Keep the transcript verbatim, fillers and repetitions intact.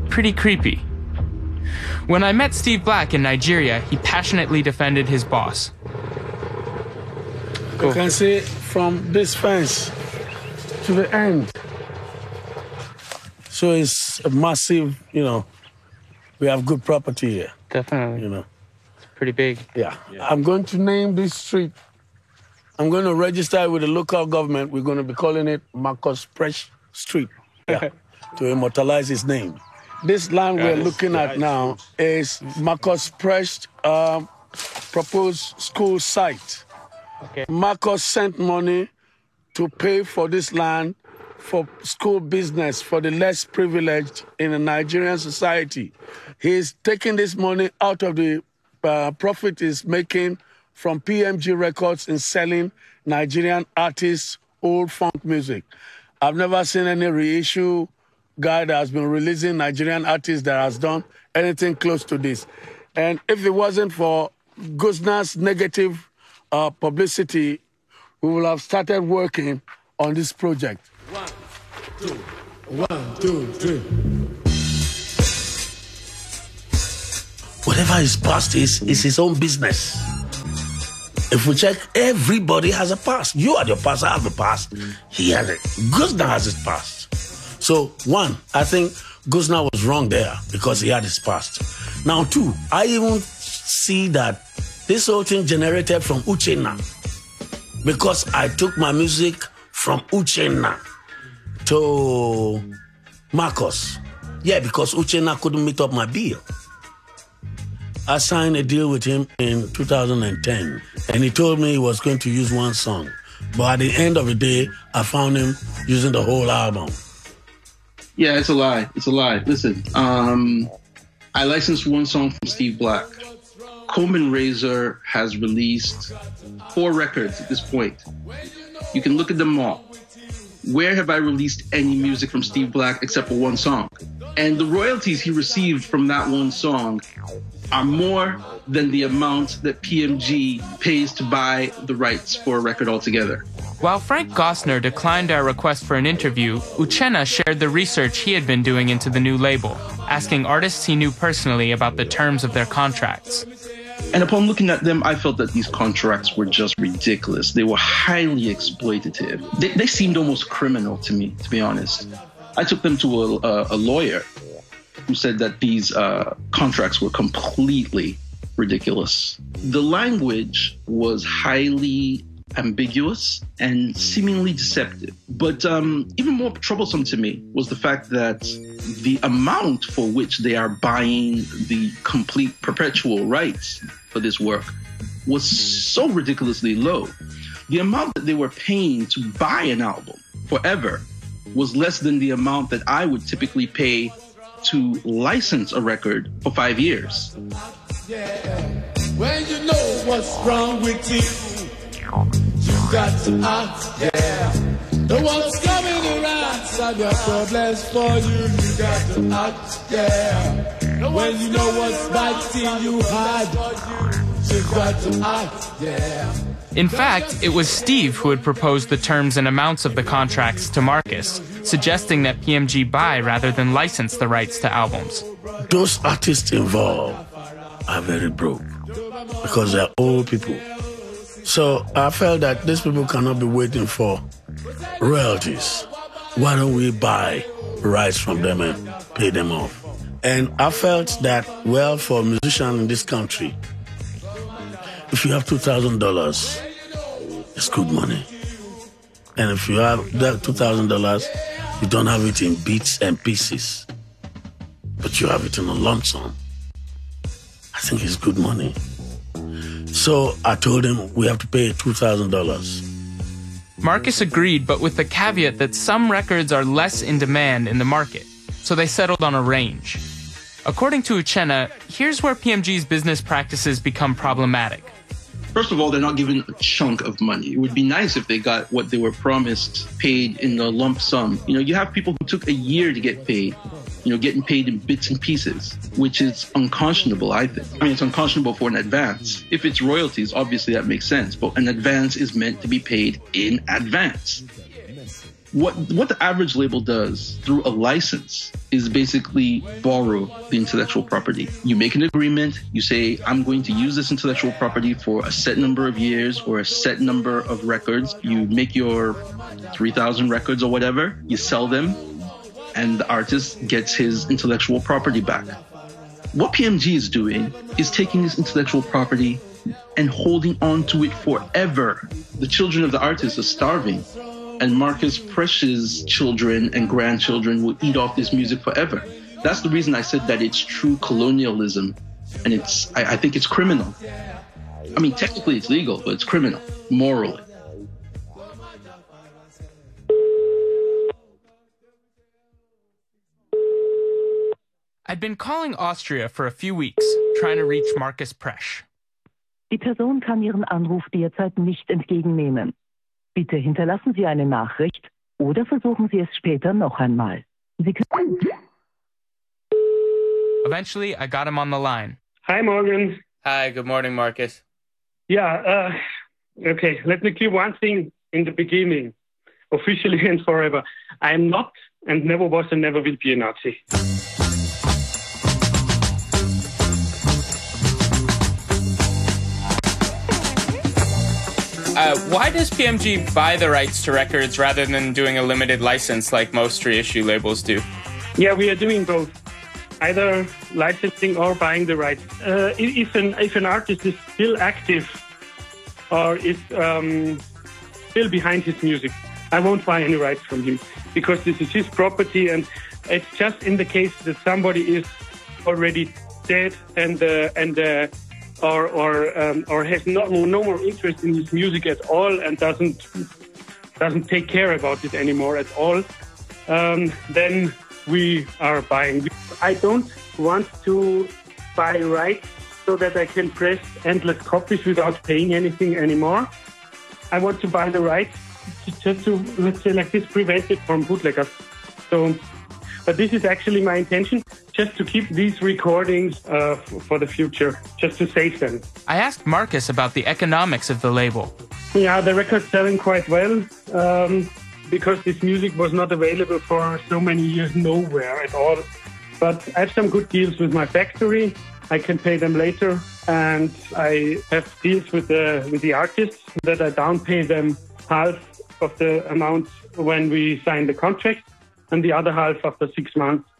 pretty creepy. When I met Steve Black in Nigeria, he passionately defended his boss. You can see from this fence to the end. So it's a massive, you know, we have good property here. Definitely. You know. It's pretty big. Yeah. yeah. I'm going to name this street. I'm going to register it with the local government. We're going to be calling it Marcus Presh Street. Yeah. To immortalize his name. This land we're looking at now is Marcus Presh um, proposed school site. Okay. Marcus sent money to pay for this land for school business for the less privileged in the Nigerian society. He's taking this money out of the uh, profit he's making from P M G Records in selling Nigerian artists old funk music. I've never seen any reissue guy that has been releasing Nigerian artists that has done anything close to this. And if it wasn't for Guzna's negative uh, publicity, we will have started working on this project. One, two, one, two, three. Whatever his past is, is his own business. If we check, everybody has a past. You had your past, I have a past. He has it. Guzna has his past. So, one, I think Guzna was wrong there because he had his past. Now, two, I even see that this whole thing generated from Uchenna because I took my music from Uchenna to Marcus. Yeah, because Uchenna couldn't meet up my bill. I signed a deal with him in two thousand ten, and he told me he was going to use one song. But at the end of the day, I found him using the whole album. Yeah, it's a lie. It's a lie. Listen, um, I licensed one song from Steve Black. Coleman Razor has released four records at this point. You can look at them all. Where have I released any music from Steve Black except for one song? And the royalties he received from that one song are more than the amount that P M G pays to buy the rights for a record altogether. While Frank Gossner declined our request for an interview, Uchenna shared the research he had been doing into the new label, asking artists he knew personally about the terms of their contracts. And upon looking at them, I felt that these contracts were just ridiculous. They were highly exploitative. They, they seemed almost criminal to me, to be honest. I took them to a, a, a lawyer who said that these uh, contracts were completely ridiculous. The language was highly ambiguous and seemingly deceptive. But um, even more troublesome to me was the fact that the amount for which they are buying the complete perpetual rights for this work was so ridiculously low. The amount that they were paying to buy an album forever was less than the amount that I would typically pay to license a record for five years. Yeah. When you know what's wrong with you, you got to act, yeah. No one's coming around, solve your problems for you, you got to act, yeah. When you know what's biting you hard, you got to act, yeah. In fact, it was Steve who had proposed the terms and amounts of the contracts to Marcus, suggesting that P M G buy rather than license the rights to albums. Those artists involved are very broke because they're old people. So I felt that these people cannot be waiting for royalties. Why don't we buy rights from them and pay them off? And I felt that, well, for a musician in this country, if you have two thousand dollars, it's good money. And if you have that two thousand dollars, you don't have it in bits and pieces, but you have it in a lump sum. I think it's good money. So I told him we have to pay two thousand dollars. Marcus agreed, but with the caveat that some records are less in demand in the market, so they settled on a range. According to Uchenna, here's where P M G's business practices become problematic. First of all, they're not given a chunk of money. It would be nice if they got what they were promised paid in the lump sum. You know, you have people who took a year to get paid, you know, getting paid in bits and pieces, which is unconscionable, I think. I mean, it's unconscionable for an advance. If it's royalties, obviously that makes sense, but an advance is meant to be paid in advance. What, what the average label does through a license is basically borrow the intellectual property. You make an agreement, you say, I'm going to use this intellectual property for a set number of years or a set number of records. You make your three thousand records or whatever, you sell them, and the artist gets his intellectual property back. What P M G is doing is taking this intellectual property and holding on to it forever. The children of the artist are starving, and Marcus Presh's children and grandchildren will eat off this music forever. That's the reason I said that it's true colonialism, and it's I, I think it's criminal. I mean, technically it's legal, but it's criminal, morally. I'd been calling Austria for a few weeks, trying to reach Marcus Presh. Die Person kann Ihren Anruf derzeit nicht entgegennehmen. Bitte hinterlassen Sie eine Nachricht oder versuchen Sie es später noch einmal. Sie können Eventually, I got him on the line. Hi, Morgan. Hi, good morning, Marcus. Yeah, uh, okay, let me clear one thing in the beginning, officially and forever. I am not and never was and never will be a Nazi. Uh, why does P M G buy the rights to records rather than doing a limited license like most reissue labels do? Yeah, we are doing both, either licensing or buying the rights. Uh, if an if an artist is still active or is um, still behind his music, I won't buy any rights from him because this is his property, and it's just in the case that somebody is already dead and uh, and. Uh, or or um, or has no, no more interest in his music at all and doesn't doesn't take care about it anymore at all, um, then we are buying. I don't want to buy rights so that I can press endless copies without paying anything anymore. I want to buy the rights just to, let's say like this, prevent it from bootleggers. So, but this is actually my intention, just to keep these recordings uh, f- for the future, just to save them. I asked Marcus about the economics of the label. Yeah, the record's selling quite well um, because this music was not available for so many years nowhere at all. But I have some good deals with my factory. I can pay them later, and I have deals with the with the artists that I down pay them half of the amount when we sign the contract, and the other half after six months.